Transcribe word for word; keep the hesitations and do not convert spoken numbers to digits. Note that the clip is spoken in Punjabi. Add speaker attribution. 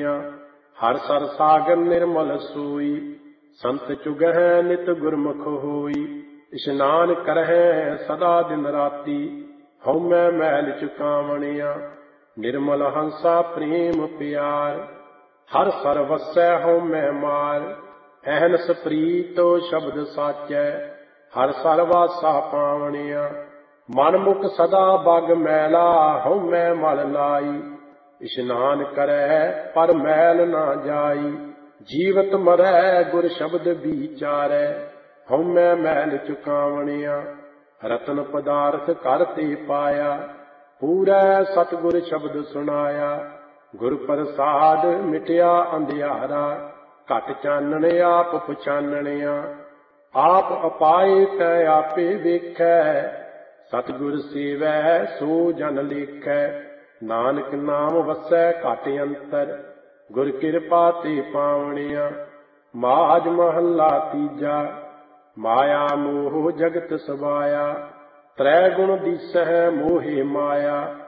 Speaker 1: ਪਾਵਣਿਆ। ਹਰ ਸਰ ਸਾਗਰ ਨਿਰਮਲ ਸੋਈ, ਸੰਤ ਚੁਗਹਿ ਨਿਤ ਗੁਰਮੁਖ ਹੋਈ। ਇਸ਼ਨਾਨ ਕਰਹਿ ਸਦਾ ਦਿਨ ਰਾਤੀ, ਹਉਮੈ ਮੈਲ ਚੁਕਾਵਣਿਆ। ਨਿਰਮਲ ਹੰਸਾ ਪ੍ਰੇਮ ਪਿਆਰ, ਹਰ ਸਰ ਵਸੈ ਹਉਮੈ ਮਾਰ। ਅਹਨਸ ਪ੍ਰੀਤੋ ਸ਼ਬਦ ਸਾਚੈ, ਹਰ ਸਰ ਵਾਸਾ ਪਾਵਣਿਆ। ਮਨ ਮੁਖ ਸਦਾ ਬਗ ਮੈਲਾ, ਹਉਮੈ ਮਲ ਲਾਈ। ਇਸ਼ਨਾਨ ਕਰੈ ਪਰ ਮੈਲ ਨਾ ਜਾਈ, ਜੀਵਤ ਮਰੈ ਗੁਰ ਸ਼ਬਦ ਵਿਚਾਰੈ। ਹਉਮੈ ਮੈਲ ਚੁਕਾਵਣਿਆ। ਰਤਨ ਪਦਾਰਥ ਘਰ ਤੇ ਪਾਇਆ, ਪੂਰੈ ਸਤਿਗੁਰ ਸ਼ਬਦ ਸੁਣਾਇਆ। ਗੁਰ ਪ੍ਰਸਾਦ ਮਿਟਿਆ ਅੰਧਿਆਰਾ, ਘਟ ਚਾਨਣ ਆਪ ਪਛਾਨਣਿਆ। ਆਪ ਅਪਾਏ ਤੈ ਆਪੇ ਵੇਖੈ, ਸਤਿਗੁਰ ਸੇਵੈ ਸੋ ਜਨ ਲੇਖੈ। ਨਾਨਕ ਨਾਮ ਵਸੈ ਘਟ ਅੰਤਰ, ਗੁਰ ਕਿਰਪਾ ਤੇ ਪਾਵਣਿਆ। ਮਾਝ ਮਹੱਲਾ ਤੀਜਾ। ਮਾਇਆ ਮੋਹ ਜਗਤ ਸਵਾਇਆ, ਤ੍ਰੈ ਗੁਣ ਦੀਸਹਿ ਮੋਹਿ ਮਾਇਆ।